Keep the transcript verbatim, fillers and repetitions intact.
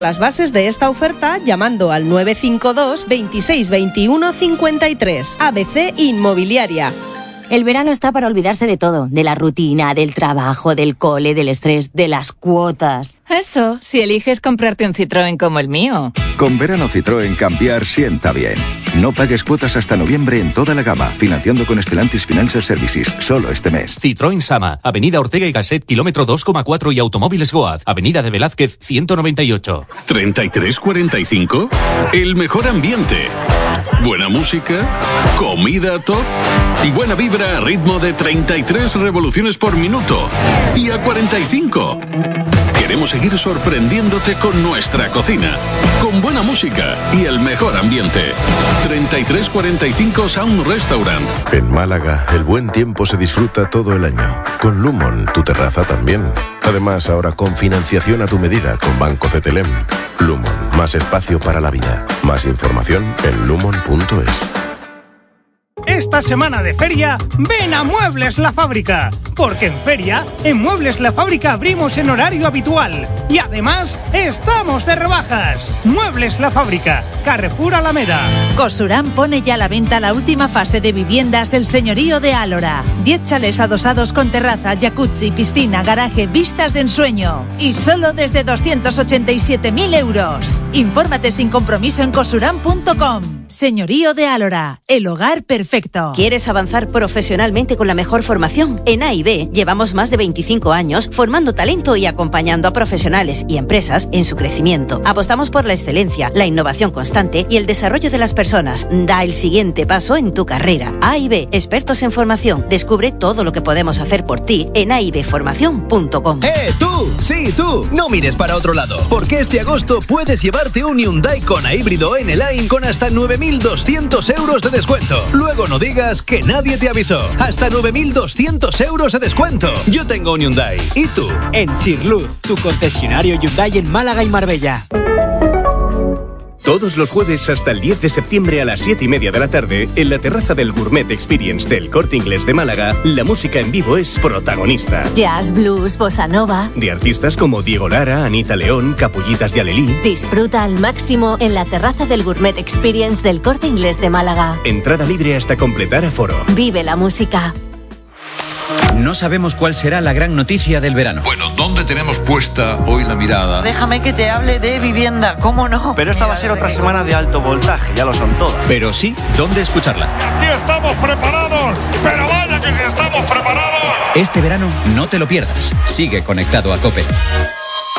Las bases de esta oferta llamando al nueve cinco dos veintiséis veintiuno cincuenta y tres. A B C Inmobiliaria. El verano está para olvidarse de todo, de la rutina, del trabajo, del cole, del estrés, de las cuotas. Eso, si eliges comprarte un Citroën como el mío. Con verano Citroën cambiar sienta bien. No pagues cuotas hasta noviembre en toda la gama, financiando con Stellantis Financial Services, solo este mes. Citroën Sama, Avenida Ortega y Gasset, kilómetro dos coma cuatro y Automóviles Goaz, Avenida de Velázquez, ciento noventa y ocho. ¿treinta y tres cuarenta y cinco? El mejor ambiente. Buena música, comida top, buena vibra a ritmo de treinta y tres revoluciones por minuto y a cuarenta y cinco. Queremos seguir sorprendiéndote con nuestra cocina, con buena música y el mejor ambiente. treinta y tres cuarenta y cinco Sound Restaurant. En Málaga, el buen tiempo se disfruta todo el año. Con Lumon, tu terraza también. Además, ahora con financiación a tu medida con Banco Cetelem. Lumon, más espacio para la vida. Más información en lumon punto es. Esta semana de feria, ven a Muebles La Fábrica, porque en feria, en Muebles La Fábrica abrimos en horario habitual y además estamos de rebajas. Muebles La Fábrica, Carrefour Alameda. Cosurán pone ya a la venta la última fase de viviendas El Señorío de Álora. diez chalés adosados con terraza, jacuzzi, piscina, garaje, vistas de ensueño. Y solo desde doscientos ochenta y siete mil euros. Infórmate sin compromiso en cosurán punto com. Señorío de Álora, el hogar perfecto. ¿Quieres avanzar profesionalmente con la mejor formación? En A y B llevamos más de veinticinco años formando talento y acompañando a profesionales y empresas en su crecimiento. Apostamos por la excelencia, la innovación constante y el desarrollo de las personas. Da el siguiente paso en tu carrera. A y B, expertos en formación. Descubre todo lo que podemos hacer por ti en a y b formación punto com. ¡Eh, tú! Sí, tú. No mires para otro lado, porque este agosto puedes llevarte un Hyundai Kona híbrido N-Line con hasta nueve mil doscientos euros de descuento. Luego no digas que nadie te avisó. Hasta nueve mil doscientos euros de descuento. Yo tengo un Hyundai. ¿Y tú? En Sirluz, tu concesionario Hyundai en Málaga y Marbella. Todos los jueves hasta el diez de septiembre a las siete y media de la tarde, en la terraza del Gourmet Experience del Corte Inglés de Málaga, la música en vivo es protagonista. Jazz, blues, bossa nova. De artistas como Diego Lara, Anita León, Capullitas de Alelí. Disfruta al máximo en la terraza del Gourmet Experience del Corte Inglés de Málaga. Entrada libre hasta completar aforo. Vive la música. No sabemos cuál será la gran noticia del verano. Bueno, ¿dónde tenemos puesta hoy la mirada? Déjame que te hable de vivienda, ¿cómo no? Pero esta va a ser otra semana de alto voltaje, ya lo son todas. Pero sí, ¿dónde escucharla? Aquí estamos preparados, pero vaya que si estamos preparados. Este verano no te lo pierdas. Sigue conectado a COPE.